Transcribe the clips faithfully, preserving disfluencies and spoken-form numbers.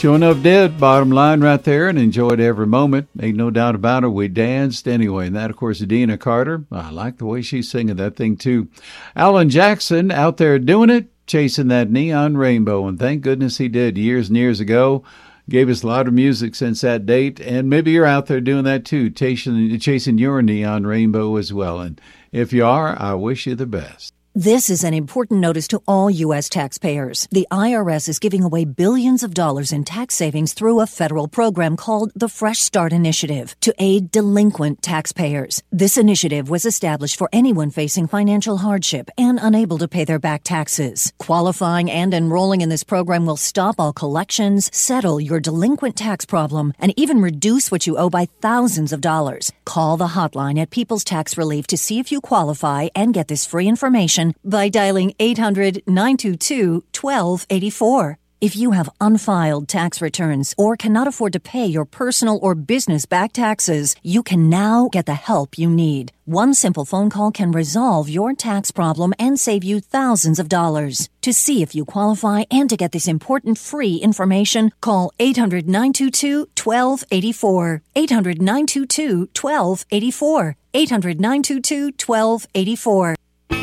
Sure enough did. Bottom line right there, and enjoyed every moment. Ain't no doubt about it. We danced anyway. And that, of course, is Deana Carter. I like the way she's singing that thing, too. Alan Jackson out there doing it, chasing that neon rainbow. And thank goodness he did years and years ago. Gave us a lot of music since that date. And maybe you're out there doing that, too, chasing, chasing your neon rainbow as well. And if you are, I wish you the best. This is an important notice to all U S taxpayers. The I R S is giving away billions of dollars in tax savings through a federal program called the Fresh Start Initiative to aid delinquent taxpayers. This initiative was established for anyone facing financial hardship and unable to pay their back taxes. Qualifying and enrolling in this program will stop all collections, settle your delinquent tax problem, and even reduce what you owe by thousands of dollars. Call the hotline at People's Tax Relief to see if you qualify and get this free information by dialing eight hundred, nine two two, one two eight four. If you have unfiled tax returns or cannot afford to pay your personal or business back taxes, you can now get the help you need. One simple phone call can resolve your tax problem and save you thousands of dollars. To see if you qualify and to get this important free information, call eight hundred, nine two two, one two eight four. eight hundred, nine two two, one two eight four. eight hundred, nine two two, one two eight four.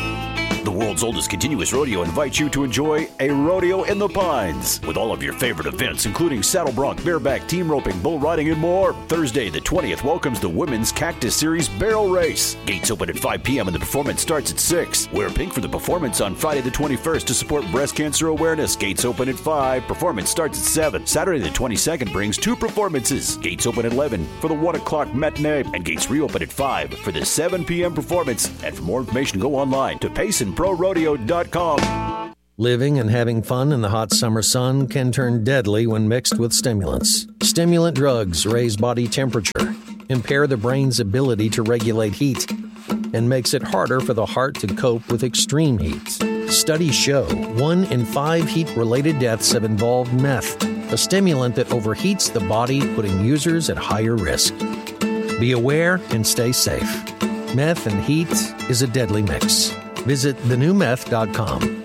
The world's oldest continuous rodeo invites you to enjoy a rodeo in the Pines with all of your favorite events, including saddle bronc, bareback, team roping, bull riding, and more. Thursday the twentieth welcomes the Women's Cactus Series Barrel Race. Gates open at five p.m. and the performance starts at six. Wear pink for the performance on Friday the twenty-first to support breast cancer awareness. Gates open at five. Performance starts at seven. Saturday the twenty-second brings two performances. Gates open at eleven for the one o'clock matinee, and gates reopen at five for the seven p.m. performance. And for more information, go online to Payson Pro Rodeo dot com. Living and having fun in the hot summer sun can turn deadly when mixed with stimulants. Stimulant drugs raise body temperature, impair the brain's ability to regulate heat, and makes it harder for the heart to cope with extreme heat. Studies show one in five heat-related deaths have involved meth, a stimulant that overheats the body, putting users at higher risk. Be aware and stay safe. Meth and heat is a deadly mix. Visit the new meth dot com.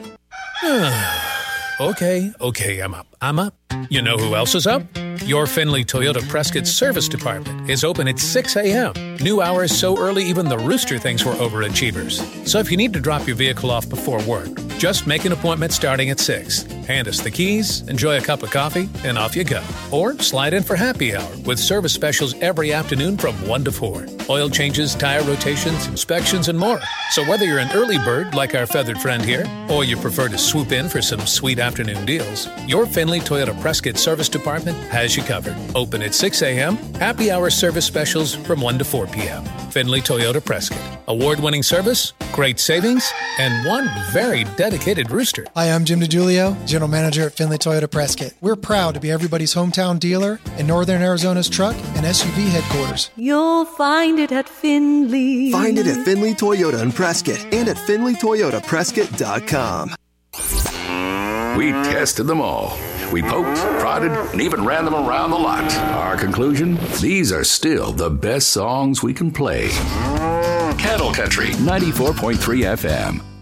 Okay, okay, I'm up. I'm up. You know who else is up? Your Findlay Toyota Prescott Service Department is open at six a.m. New hours so early even the rooster thinks we're overachievers. So if you need to drop your vehicle off before work, just make an appointment starting at six. Hand us the keys, enjoy a cup of coffee, and off you go. Or slide in for happy hour with service specials every afternoon from one to four. Oil changes, tire rotations, inspections, and more. So whether you're an early bird like our feathered friend here, or you prefer to swoop in for some sweet afternoon deals, your Findlay Toyota Prescott Service Department has you covered. Open at six a.m., happy hour service specials from one to four p.m. Findlay Toyota Prescott. Award-winning service, great savings, and one very dedicated rooster. Hi, I'm Jim DiGiulio, General Manager at Findlay Toyota Prescott. We're proud to be everybody's hometown dealer in Northern Arizona's truck and S U V headquarters. You'll find it at Findlay. Find it at Findlay Toyota in Prescott and at Findlay Toyota Prescott dot com. We tested them all. We poked, prodded, and even ran them around the lot. Our conclusion? These are still the best songs we can play. Cattle Country ninety-four point three F M.